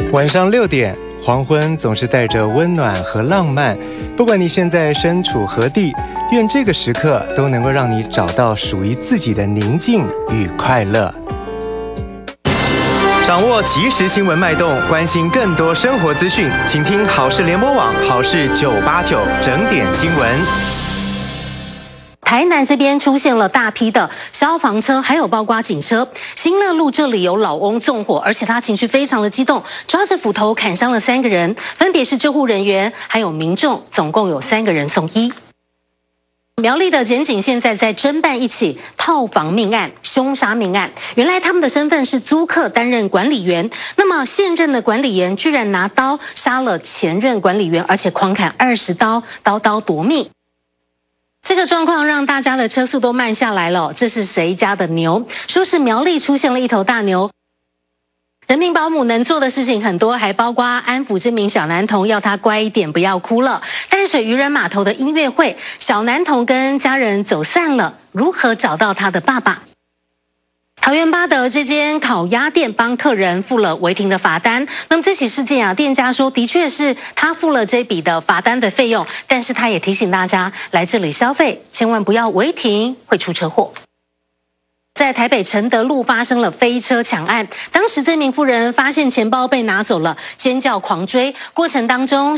晚上6点，黄昏总是带着温暖和浪漫。不管你现在身处何地，愿这个时刻都能够让你找到属于自己的宁静与快乐。掌握即时新闻脉动，关心更多生活资讯，请听好事联播网好事989整点新闻。 台南这边出现了大批的消防车，还有包括警车。新乐路这里有老翁纵火，而且他情绪非常的激动，抓着斧头砍伤了3个人，分别是救护人员还有民众，总共有3个人送医。苗栗的检警现在在侦办一起套房命案、凶杀命案。原来他们的身份是租客，担任管理员。那么现任的管理员居然拿刀杀了前任管理员，而且狂砍20刀，刀刀夺命。这个状况让大家的车速都慢下来了。这是谁家的牛？说是苗栗出现了一头大牛。人民保姆能做的事情很多，还包括安抚这名小男童，要他乖一点，不要哭了。淡水渔人码头的音乐会，小男童跟家人走散了，如何找到他的爸爸？桃园八德这间烤鸭店帮客人付了违停的罚单。那么这起事件店家说的确是他付了这笔的罚单的费用，但是他也提醒大家来这里消费，千万不要违停，会出车祸。在台北承德路发生了飞车抢案，当时这名妇人发现钱包被拿走了，尖叫狂追，过程当中